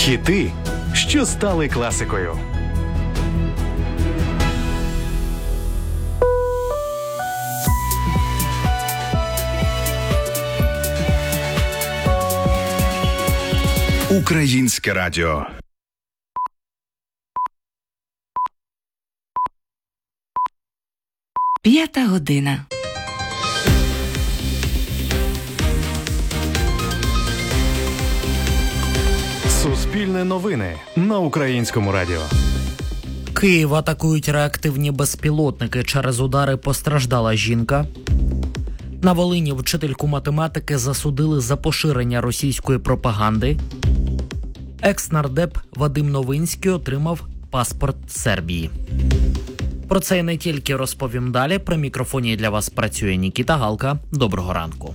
Хіти, що стали класикою. Українське радіо. П'ята година. Суспільне новини на Українському радіо. Київ атакують реактивні безпілотники. Через удари постраждала жінка. На Волині вчительку математики засудили за поширення російської пропаганди. Екс-нардеп Вадим Новинський отримав паспорт Сербії. Про це і не тільки розповім далі. При мікрофоні для вас працює Нікіта Галка. Доброго ранку.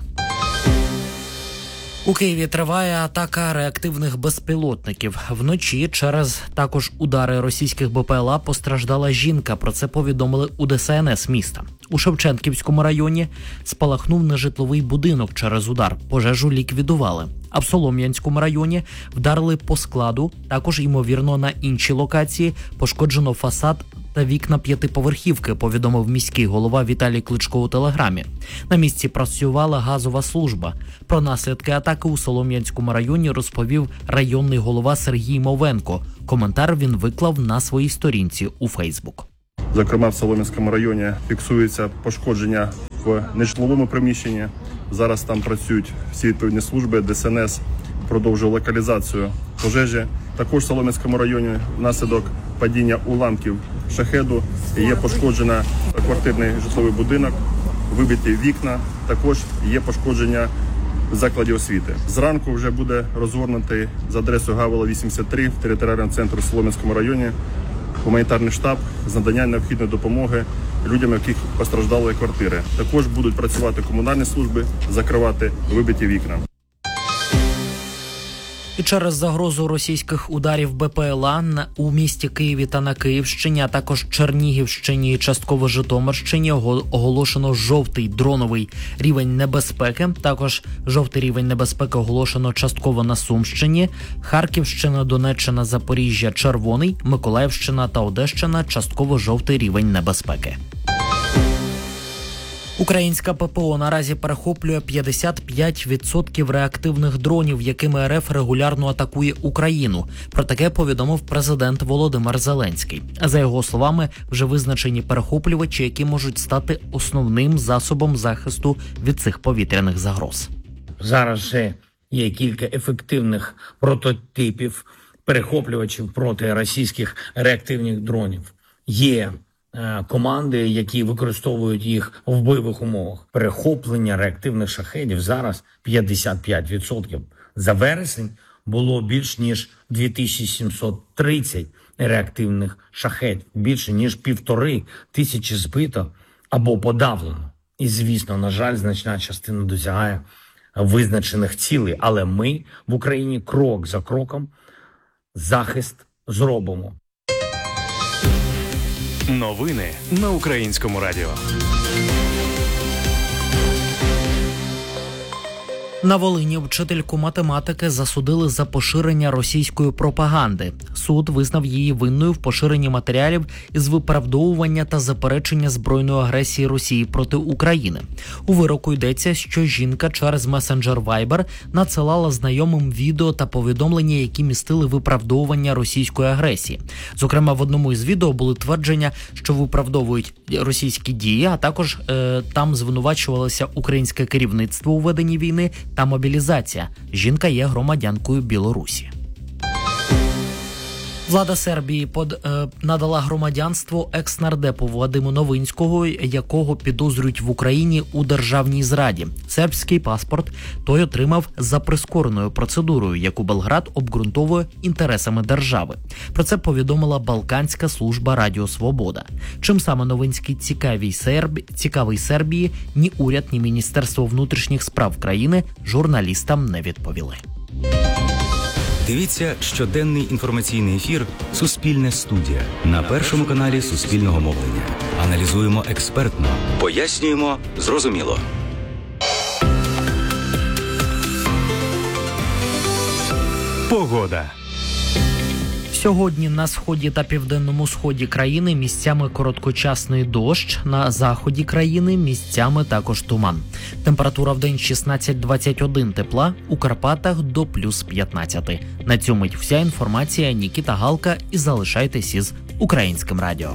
У Києві триває атака реактивних безпілотників. Вночі через також удари російських БПЛА постраждала жінка. Про це повідомили у ДСНС міста. У Шевченківському районі спалахнув нежитловий будинок через удар. Пожежу ліквідували. А в Солом'янському районі вдарили по складу. Також, ймовірно, на іншій локації пошкоджено фасад та вікна п'ятиповерхівки, повідомив міський голова Віталій Кличко у телеграмі. На місці працювала газова служба. Про наслідки атаки у Солом'янському районі розповів районний голова Сергій Мовенко. Коментар він виклав на своїй сторінці у Фейсбук. Зокрема, в Солом'янському районі фіксується пошкодження в нежитловому приміщенні. Зараз там працюють всі відповідні служби. ДСНС продовжує локалізацію пожежі. Також в Солом'янському районі внаслідок падіння уламків шахеду є пошкоджена квартирний житловий будинок, вибиті вікна, також є пошкодження закладів освіти. Зранку вже буде розгорнутий за адресою Гавела 83 в територіальному центрі в Солом'янському районі гуманітарний штаб з надання необхідної допомоги людям, яких постраждали квартири. Також будуть працювати комунальні служби, закривати вибиті вікна. І через загрозу російських ударів БПЛА у місті Києві та на Київщині, а також Чернігівщині і частково Житомирщині оголошено жовтий дроновий рівень небезпеки. Також жовтий рівень небезпеки оголошено частково на Сумщині. Харківщина, Донеччина, Запоріжжя – червоний, Миколаївщина та Одещина – частково жовтий рівень небезпеки. Українська ППО наразі перехоплює 55% реактивних дронів, якими РФ регулярно атакує Україну. Про таке повідомив президент Володимир Зеленський. За його словами, вже визначені перехоплювачі, які можуть стати основним засобом захисту від цих повітряних загроз. Зараз вже є кілька ефективних прототипів перехоплювачів проти російських реактивних дронів. Є команди, які використовують їх в бойових умовах. Перехоплення реактивних шахедів зараз 55%. За вересень було більш ніж 2730 реактивних шахедів. Більше ніж 1500 збито або подавлено. І, звісно, на жаль, значна частина досягає визначених цілей. Але ми в Україні крок за кроком захист зробимо. Новини на Українському радіо. На Волині вчительку математики засудили за поширення російської пропаганди. Суд визнав її винною в поширенні матеріалів із виправдовування та заперечення збройної агресії Росії проти України. У вироку йдеться, що жінка через месенджер Viber надсилала знайомим відео та повідомлення, які містили виправдовування російської агресії. Зокрема, в одному із відео були твердження, що виправдовують російські дії, а також там звинувачувалося українське керівництво у веденні війни та мобілізація. Жінка є громадянкою Білорусі. Влада Сербії надала громадянство екс-нардепу Вадиму Новинського, якого підозрюють в Україні у державній зраді. Сербський паспорт той отримав за прискореною процедурою, яку Белград обґрунтовує інтересами держави. Про це повідомила Балканська служба Радіо Свобода. Чим саме Новинський цікавий Сербії, ні уряд, ні Міністерство внутрішніх справ країни журналістам не відповіли. Дивіться щоденний інформаційний ефір «Суспільне студія» на Першому каналі Суспільного мовлення. Аналізуємо експертно, пояснюємо зрозуміло. Погода. Сьогодні на сході та південному сході країни місцями короткочасний дощ, на заході країни місцями також туман. Температура вдень 16-21 тепла, у Карпатах до плюс 15. На цю мить вся інформація. Нікіта Галка, і залишайтесь із Українським радіо.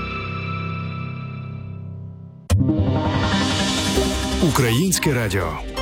Українське радіо.